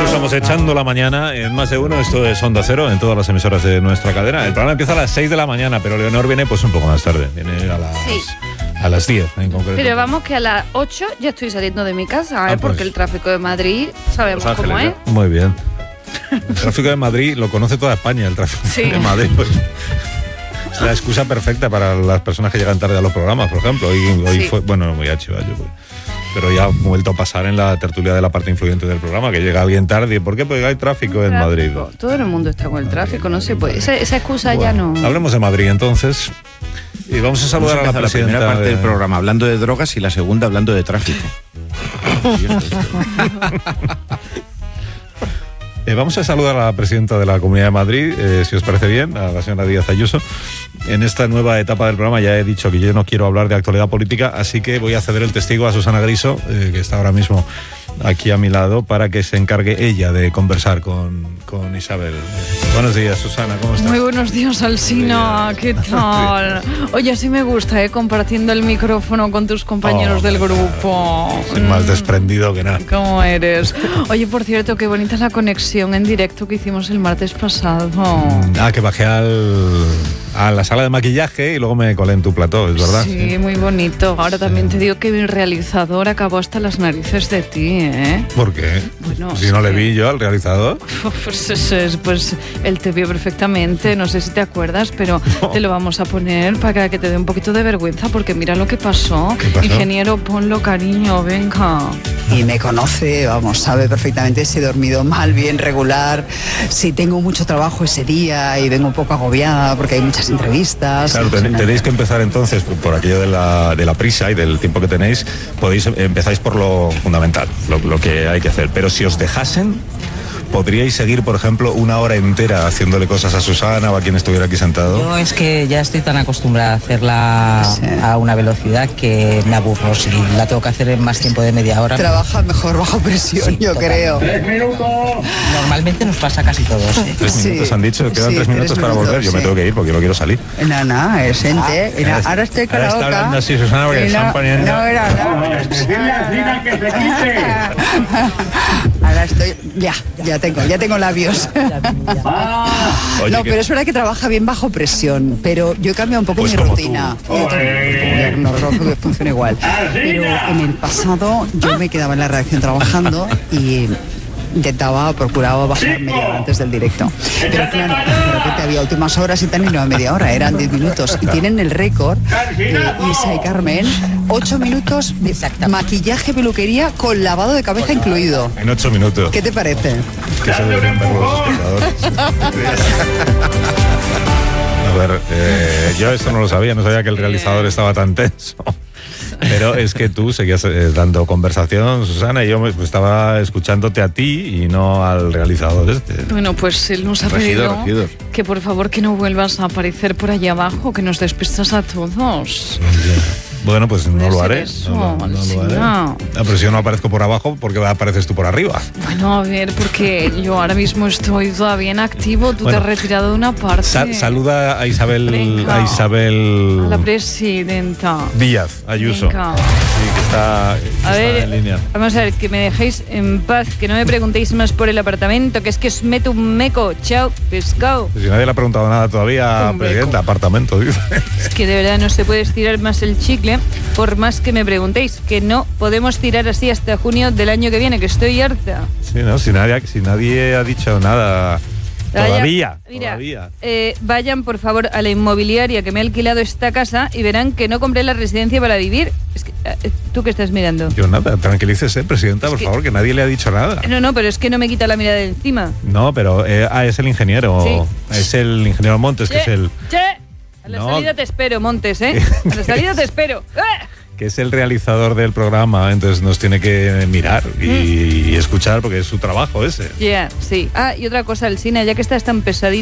Estamos echando la mañana en Más de Uno. Esto es Onda Cero en todas las emisoras de nuestra cadena. El programa empieza a las 6 de la mañana, pero Leonor viene pues un poco más tarde. Viene a las 10 en concreto. Pero vamos que a las 8 ya estoy saliendo de mi casa, porque el tráfico de Madrid sabemos cómo es. Muy bien. El tráfico de Madrid lo conoce toda España, el tráfico de Madrid. Pues, es la excusa perfecta para las personas que llegan tarde a los programas, por ejemplo. Hoy fue, bueno, no muy a chivar yo, pero ya ha vuelto a pasar en la tertulia de la parte influyente del programa, que llega alguien tarde. ¿Por qué? Porque hay tráfico en Madrid. Todo el mundo está con el tráfico, no se puede. Esa excusa ya no. Hablemos de Madrid entonces. Y vamos a saludar a la presidenta. La primera parte del programa hablando de drogas y la segunda hablando de tráfico. Vamos a saludar a la presidenta de la Comunidad de Madrid, si os parece bien, a la señora Díaz Ayuso. En esta nueva etapa del programa ya he dicho que yo no quiero hablar de actualidad política, así que voy a ceder el testigo a Susana Griso, que está ahora mismo aquí a mi lado, para que se encargue ella de conversar con Isabel. Buenos días, Susana, ¿cómo estás? Muy buenos días, Alsina, ¿qué tal? Oye, sí me gusta, compartiendo el micrófono con tus compañeros del grupo. Soy más desprendido que nada. ¿Cómo eres? Oye, por cierto, qué bonita la conexión en directo que hicimos el martes pasado. Que bajé a la sala de maquillaje y luego me colé en tu plató, ¿es verdad? Sí, muy bonito. Ahora también te digo que mi realizador acabó hasta las narices de ti, ¿eh? ¿Por qué? Bueno, si no le vi yo al realizador. Pues él te vio perfectamente, no sé si te acuerdas, pero te lo vamos a poner para que te dé un poquito de vergüenza, porque mira lo que pasó. ¿Qué pasó? Ingeniero, ponlo, cariño, venga. Y me conoce, vamos, sabe perfectamente si he dormido mal, bien, regular, si tengo mucho trabajo ese día y vengo un poco agobiada porque hay muchas entrevistas. Claro, tenéis que empezar entonces por aquello de la prisa y del tiempo que tenéis. Empezáis por lo fundamental, lo que hay que hacer. Pero si os dejasen, ¿podríais seguir, por ejemplo, una hora entera haciéndole cosas a Susana o a quien estuviera aquí sentado? Yo es que ya estoy tan acostumbrada a hacerla a una velocidad que me aburro. Si la tengo que hacer en más tiempo de media hora. Trabaja mejor bajo presión, sí, yo creo. 3 minutos. Normalmente nos pasa casi todos. 3 minutos han dicho, quedan 3 minutos para volver. Yo me tengo que ir porque no quiero salir. Nada, es gente. Ahora estoy con la boca. Está hablando así, Susana, porque están poniendo. No era nada. Ahora estoy. Ya tengo labios. Oye, no, pero es verdad que trabaja bien bajo presión, pero yo he cambiado un poco mi rutina. No creo que funcione igual. Pero en el pasado yo me quedaba en la redacción trabajando y procuraba bajar media hora antes del directo. Pero claro, de repente había últimas horas y tal, y no a media hora, eran 10 minutos. Y tienen el récord, Isa y Carmen, 8 minutos de maquillaje, peluquería con lavado de cabeza incluido. En 8 minutos. ¿Qué te parece? Que se deberían ver los espectadores. A ver, yo esto no lo sabía, no sabía que el realizador estaba tan tenso. Pero es que tú seguías dando conversación, Susana, y yo estaba escuchándote a ti y no al realizador este. Bueno, pues él nos ha pedido que por favor que no vuelvas a aparecer por allá abajo, que nos despistas a todos. Bueno, pues no lo haré. No lo haré. Pero si yo no aparezco por abajo, ¿por qué apareces tú por arriba? Bueno, a ver, porque yo ahora mismo estoy todavía en activo, tú te has retirado de una parte. Saluda a Isabel. Venga. A la presidenta Díaz Ayuso. Venga. Sí, que está en línea. Vamos a ver, que me dejéis en paz, que no me preguntéis más por el apartamento, que es que os meto un meco. Chao, pescado. Pues si nadie le ha preguntado nada todavía, presidenta, apartamento, dice. Es que de verdad no se puede estirar más el chicle, por más que me preguntéis, que no podemos tirar así hasta junio del año que viene, que estoy harta. Sí, no, si nadie ha dicho nada todavía. Vayan por favor a la inmobiliaria que me ha alquilado esta casa y verán que no compré la residencia para vivir. Es que, ¿tú qué estás mirando? Yo nada, tranquilícese, presidenta, por favor, que nadie le ha dicho nada. No, pero es que no me quita la mirada de encima. No, pero es el ingeniero. Sí. Es el ingeniero Montes, que es el... A la salida te espero, Montes, ¿eh? A la salida te espero. Que es el realizador del programa, entonces nos tiene que mirar y escuchar, porque es su trabajo ese. Sí. Y otra cosa, Alsina, ya que estás tan pesadito,